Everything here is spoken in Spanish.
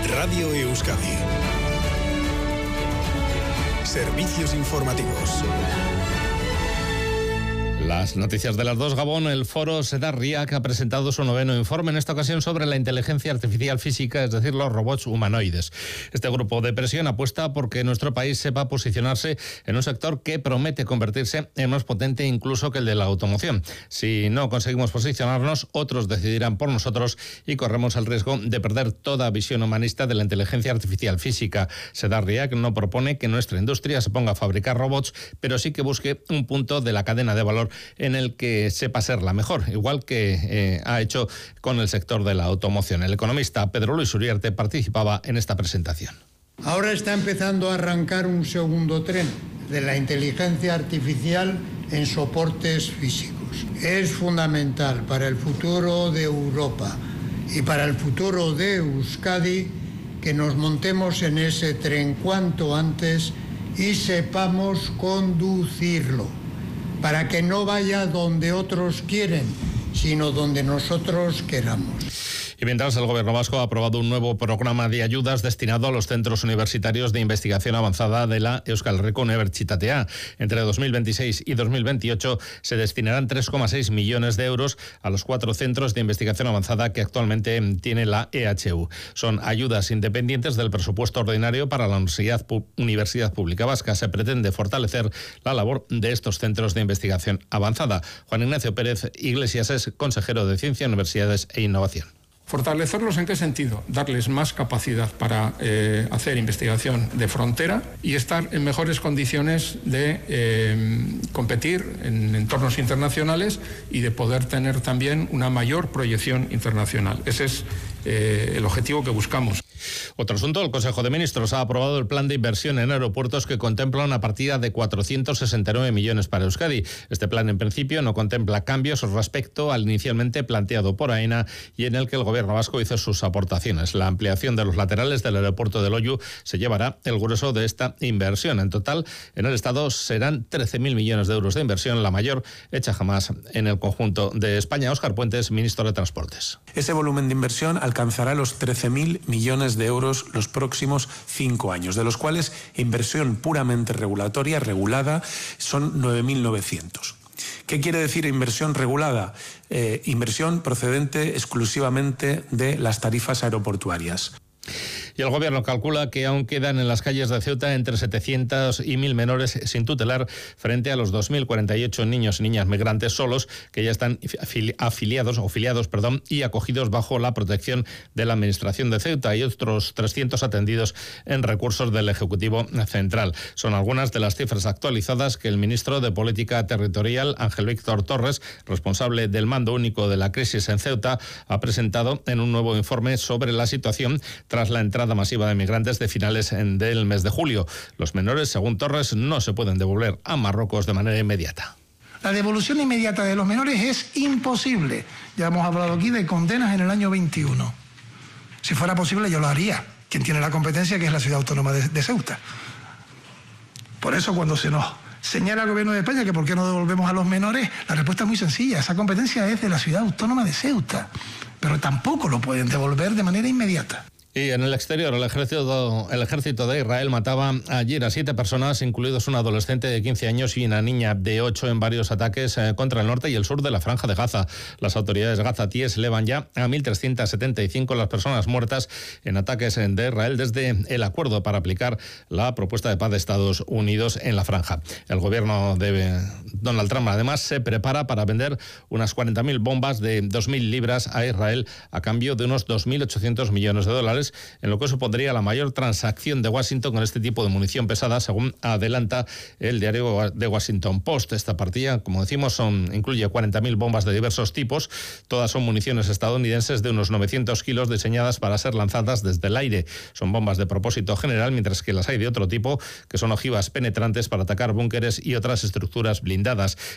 Radio Euskadi. Servicios informativos. Las noticias de las 2, Gabón. El foro SEDAR-RIAC ha presentado su 9º informe, en esta ocasión sobre la inteligencia artificial física, es decir, los robots humanoides. Este grupo de presión apuesta porque nuestro país sepa posicionarse en un sector que promete convertirse en más potente incluso que el de la automoción. Si no conseguimos posicionarnos, otros decidirán por nosotros y corremos el riesgo de perder toda visión humanista de la inteligencia artificial física. SEDAR-RIAC no propone que nuestra industria se ponga a fabricar robots, pero sí que busque un punto de la cadena de valor en el que sepa ser la mejor, igual que ha hecho con el sector de la automoción. El economista Pedro Luis Uriarte participaba en esta presentación. Ahora está empezando a arrancar un segundo tren de la inteligencia artificial en soportes físicos. Es fundamental para el futuro de Europa y para el futuro de Euskadi que nos montemos en ese tren cuanto antes y sepamos conducirlo, para que no vaya donde otros quieren, sino donde nosotros queramos. Y mientras, el Gobierno vasco ha aprobado un nuevo programa de ayudas destinado a los centros universitarios de investigación avanzada de la Euskal Herriko Unibertsitatea. Entre 2026 y 2028 se destinarán 3,6 millones de euros a los 4 centros de investigación avanzada que actualmente tiene la EHU. Son ayudas independientes del presupuesto ordinario para la Universidad Pública Vasca. Se pretende fortalecer la labor de estos centros de investigación avanzada. Juan Ignacio Pérez Iglesias es consejero de Ciencia, Universidades e Innovación. ¿Fortalecerlos en qué sentido? Darles más capacidad para hacer investigación de frontera y estar en mejores condiciones de competir en entornos internacionales y de poder tener también una mayor proyección internacional. Ese es el objetivo que buscamos. Otro asunto, el Consejo de Ministros ha aprobado el plan de inversión en aeropuertos que contempla una partida de 469 millones para Euskadi. Este plan, en principio, no contempla cambios respecto al inicialmente planteado por AENA y en el que el Gobierno vasco hizo sus aportaciones. La ampliación de los laterales del aeropuerto de Loiu se llevará el grueso de esta inversión. En total, en el Estado serán 13.000 millones de euros de inversión, la mayor hecha jamás en el conjunto de España. Óscar Puentes, ministro de Transportes. Ese volumen de inversión alcanzará los 13.000 millones de euros los próximos 5 años, de los cuales inversión puramente regulatoria, regulada, son 9.900. ¿Qué quiere decir inversión regulada? Inversión procedente exclusivamente de las tarifas aeroportuarias. Y el Gobierno calcula que aún quedan en las calles de Ceuta entre 700 y 1.000 menores sin tutelar frente a los 2.048 niños y niñas migrantes solos que ya están afiliados y acogidos bajo la protección de la Administración de Ceuta y otros 300 atendidos en recursos del Ejecutivo Central. Son algunas de las cifras actualizadas que el ministro de Política Territorial, Ángel Víctor Torres, responsable del mando único de la crisis en Ceuta, ha presentado en un nuevo informe sobre la situación tras la entrada masiva de migrantes de finales del mes de julio. Los menores, según Torres, no se pueden devolver a Marruecos de manera inmediata. La devolución inmediata de los menores es imposible. Ya hemos hablado aquí de condenas en el año 21. Si fuera posible, yo lo haría. Quien tiene la competencia, que es la ciudad autónoma de Ceuta. Por eso, cuando se nos señala al Gobierno de España que por qué no devolvemos a los menores, la respuesta es muy sencilla. Esa competencia es de la ciudad autónoma de Ceuta, pero tampoco lo pueden devolver de manera inmediata. Y en el exterior, el ejército de Israel mataba ayer a 7 personas, incluidos un adolescente de 15 años y una niña de 8 en varios ataques contra el norte y el sur de la Franja de Gaza. Las autoridades gazatíes elevan ya a 1.375 las personas muertas en ataques de Israel desde el acuerdo para aplicar la propuesta de paz de Estados Unidos en la franja. El gobierno de Donald Trump, además, se prepara para vender unas 40.000 bombas de 2.000 libras a Israel a cambio de unos 2.800 millones de dólares, en lo que supondría la mayor transacción de Washington con este tipo de munición pesada, según adelanta el diario The Washington Post. Esta partida, como decimos, incluye 40.000 bombas de diversos tipos. Todas son municiones estadounidenses de unos 900 kilos diseñadas para ser lanzadas desde el aire. Son bombas de propósito general, mientras que las hay de otro tipo, que son ojivas penetrantes para atacar búnkeres y otras estructuras blindadas.